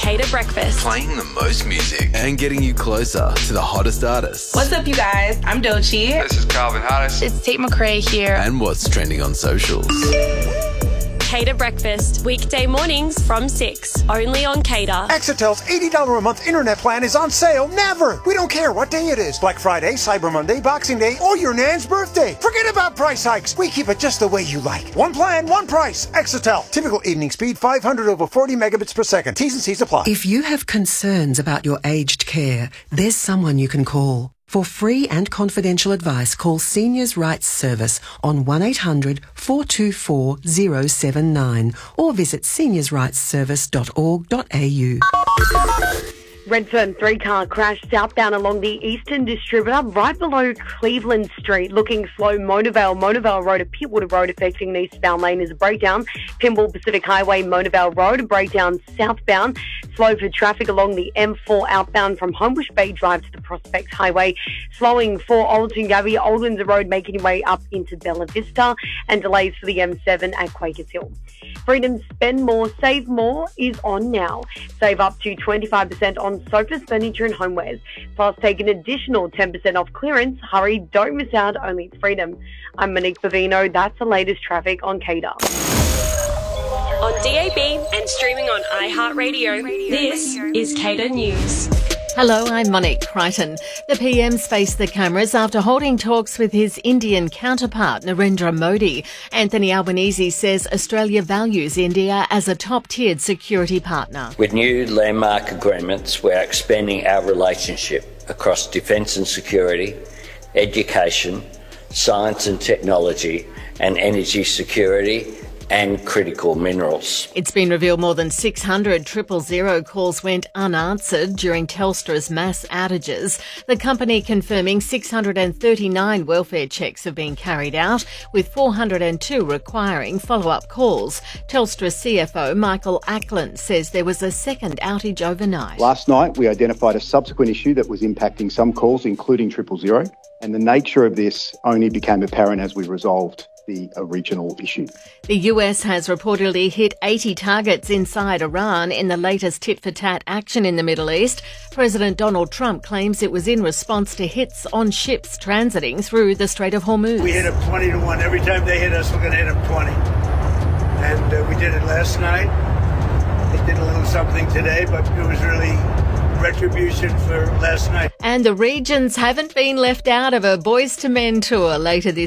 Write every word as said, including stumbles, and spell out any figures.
Cater Breakfast. Playing the most music and getting you closer to the hottest artists. What's up, you guys? I'm Doechii. This is Calvin Harris. It's Tate McRae here. And what's trending on socials. Cater Breakfast, weekday mornings from six, only on Cater. Exitel's eighty dollars a month internet plan is on sale never. We don't care what day it is. Black Friday, Cyber Monday, Boxing Day, or your nan's birthday. Forget about price hikes. We keep it just the way you like. One plan, one price. Exitel. Typical evening speed, five hundred over forty megabits per second. T's and C's apply. If you have concerns about your aged care, there's someone you can call. For free and confidential advice, call Seniors Rights Service on one eight hundred four two four zero seven nine or visit seniors rights service dot org dot a u. Redfern three-car crash southbound along the Eastern Distributor right below Cleveland Street. Looking slow, Monavale, Monavale Road to Pittwood Road affecting the eastbound lane is a breakdown. Pymble Pacific Highway, Monavale Road, breakdown southbound. Slow for traffic along the M four outbound from Homebush Bay Drive to the Prospect Highway. Slowing for Alton Gabby, Old Windsor Road making your way up into Bella Vista. And delays for the M seven at Quakers Hill. Freedom Spend More, Save More is on now. Save up to twenty-five percent on sofas, furniture and homewares. Plus, take an additional ten percent off clearance. Hurry, don't miss out, only at Freedom. I'm Monique Bavino. That's the latest traffic on Cater. On D A B and streaming on iHeartRadio, this is Cater News. Hello, I'm Monique Crichton. The P M's faced the cameras after holding talks with his Indian counterpart, Narendra Modi. Anthony Albanese says Australia values India as a top-tiered security partner. With new landmark agreements, we're expanding our relationship across defence and security, education, science and technology, and energy security, and critical minerals. It's been revealed more than six hundred triple zero calls went unanswered during Telstra's mass outages. The company confirming six hundred thirty-nine welfare checks have been carried out, with four hundred two requiring follow-up calls. Telstra C F O Michael Ackland says there was a second outage overnight. Last night we identified a subsequent issue that was impacting some calls, including triple zero, and the nature of this only became apparent as we resolved the original issue. The U S has reportedly hit eighty targets inside Iran in the latest tit-for-tat action in the Middle East. President Donald Trump claims it was in response to hits on ships transiting through the Strait of Hormuz. We hit them twenty to one. Every time they hit us, we're going to hit them twenty. And uh, we did it last night. They did a little something today, but it was really retribution for last night. And the regions haven't been left out of a Boys to Men tour later this